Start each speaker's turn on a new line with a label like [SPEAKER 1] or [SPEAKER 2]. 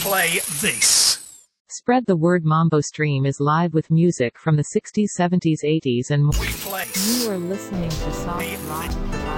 [SPEAKER 1] play this.
[SPEAKER 2] Spread the Word Mambo Stream is live with music from the 60s, 70s, 80s and more.
[SPEAKER 1] We play.
[SPEAKER 2] You are listening to Soft Rock.